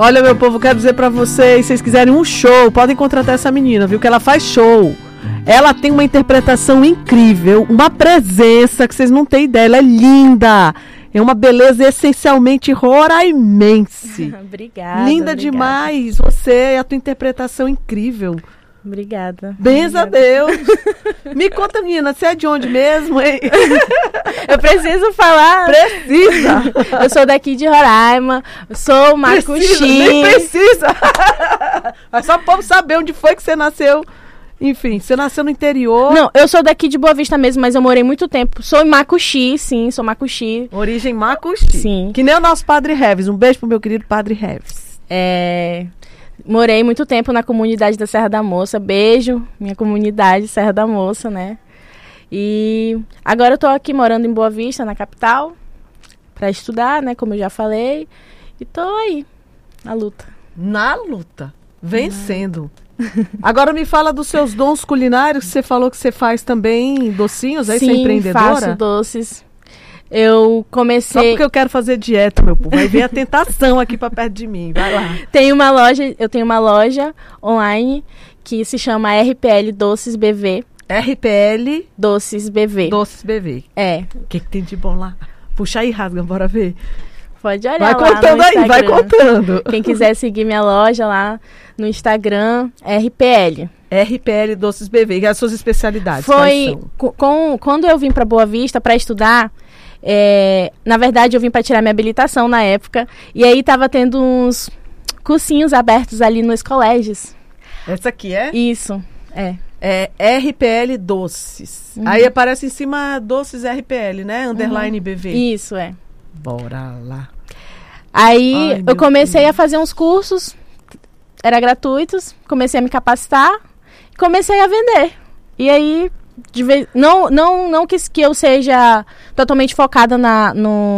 Olha, meu povo, quero dizer pra vocês, se vocês quiserem um show, podem contratar essa menina, viu? Que ela faz show. Ela tem uma interpretação incrível, uma presença que vocês não têm ideia. Ela é linda. É uma beleza essencialmente roraimense. Obrigada. Linda demais. Você, a tua interpretação incrível. Obrigada. Benza a Deus. Me conta, menina, você é de onde mesmo, hein? Eu preciso falar. Precisa. Eu sou daqui de Roraima. Sou Macuxi. Nem precisa. É só o povo saber onde foi que você nasceu. Enfim, você nasceu no interior. Não, eu sou daqui de Boa Vista mesmo, mas eu morei muito tempo. Sou em Macuxi, sim, sou Macuxi. Origem Macuxi. Sim. Que nem o nosso Padre Reves. Um beijo pro meu querido Padre Reves. Morei muito tempo na comunidade da Serra da Moça. Beijo, minha comunidade Serra da Moça, né? E agora eu tô aqui morando em Boa Vista, na capital, pra estudar, né? Como eu já falei. E tô aí, na luta. Na luta. Vencendo. Agora me fala dos seus dons culinários. Você falou que você faz também docinhos, aí você é empreendedora? Sim, faço doces. Eu comecei... Só porque eu quero fazer dieta, meu povo. Vai ver a tentação aqui pra perto de mim. Vai lá. Eu tenho uma loja online que se chama RPL Doces BV. RPL Doces BV. Doces BV. É. O que tem de bom lá? Puxa aí, rasga, bora ver. Pode olhar vai lá contando no Instagram. Aí, vai contando. Quem quiser seguir minha loja lá no Instagram, RPL. RPL Doces BV, que é as suas especialidades. Foi quando eu vim para Boa Vista para estudar, na verdade eu vim para tirar minha habilitação na época, e aí tava tendo uns cursinhos abertos ali nos colégios. Essa aqui é? Isso, É RPL Doces. Uhum. Aí aparece em cima Doces RPL, né? Underline BV. Isso, Bora lá. Aí eu comecei a fazer uns cursos, era gratuitos, comecei a me capacitar, comecei a vender. E aí, não que eu seja totalmente focada na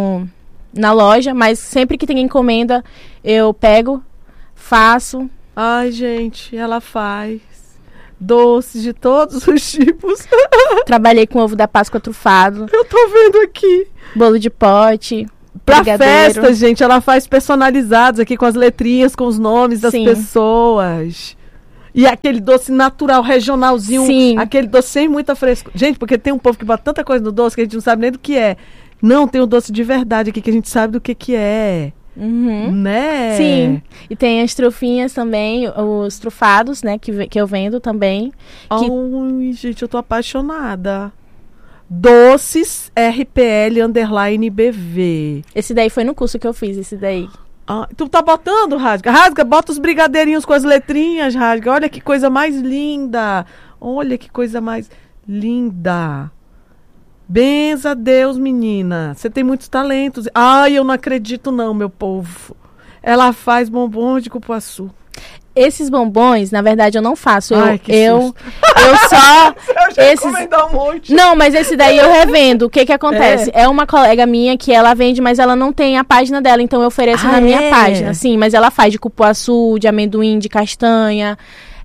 loja, mas sempre que tem encomenda, eu pego, faço. Ai, gente, ela faz doces de todos os tipos. Trabalhei com ovo da Páscoa trufado. Eu tô vendo aqui. Bolo de pote. Pra brigadeiro. festa, gente, ela faz personalizados aqui com as letrinhas, com os nomes das pessoas. E aquele doce natural, regionalzinho. Sim. Aquele doce sem muita frescura. Gente, porque tem um povo que bota tanta coisa no doce que a gente não sabe nem do que é. Não, tem o doce de verdade aqui que a gente sabe do que é. Uhum. Né? Sim. E tem as trufinhas também, os trufados, né, que eu vendo também. Ai, gente, eu tô apaixonada. Doces RPL Underline BV. Esse daí foi no curso que eu fiz, esse daí. Tu tá botando, Rasga? Rasga, bota os brigadeirinhos com as letrinhas, Rasga. Olha que coisa mais linda. Olha que coisa mais linda. Benza a Deus, menina. Você tem muitos talentos. Ai, eu não acredito não, meu povo. Ela faz bombom de cupuaçu. Esses bombons, na verdade, eu não faço. Ai, eu só... Eu já encomendar um monte. Não, mas esse daí eu revendo. O que acontece? É uma colega minha que ela vende, mas ela não tem a página dela. Então eu ofereço na minha página. Sim, mas ela faz de cupuaçu, de amendoim, de castanha...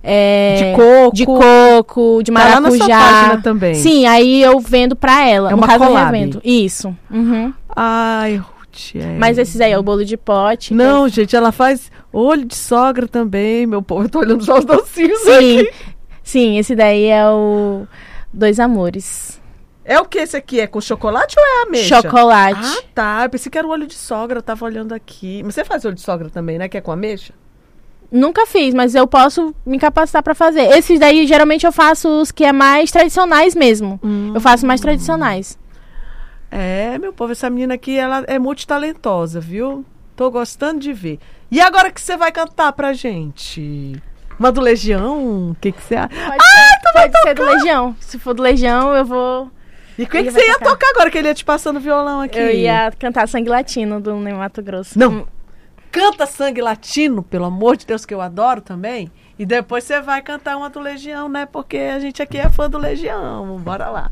de coco, de maracujá. Tá lá na sua página também. Sim, aí eu vendo pra ela. É uma collab. Eu vendo. Isso. Uhum. Ai, mas esses aí é o bolo de pote. Não, gente, ela faz olho de sogra também, meu povo. Eu tô olhando só os docinhos aqui. Sim, esse daí é o Dois Amores. É o que esse aqui? É com chocolate ou é ameixa? Chocolate. Ah, tá. Eu pensei que era o olho de sogra, eu tava olhando aqui. Mas você faz olho de sogra também, né? Que é com ameixa? Nunca fiz, mas eu posso me capacitar pra fazer. Esses daí, geralmente, eu faço os que é mais tradicionais mesmo. Eu faço mais tradicionais. Meu povo, essa menina aqui, ela é multitalentosa, viu? Tô gostando de ver. E agora que você vai cantar pra gente? Uma do Legião? O que você acha? Pode ser do Legião. Se for do Legião, eu vou... E o que você ia tocar agora, que ele ia te passando o violão aqui? Eu ia cantar Sangue Latino, do Ney Matogrosso. Não. Canta Sangue Latino, pelo amor de Deus, que eu adoro também. E depois você vai cantar uma do Legião, né? Porque a gente aqui é fã do Legião. Bora lá.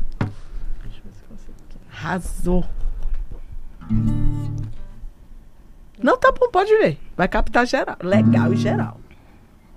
Arrasou. Não, tá bom, pode ver. Vai captar geral. Legal e geral.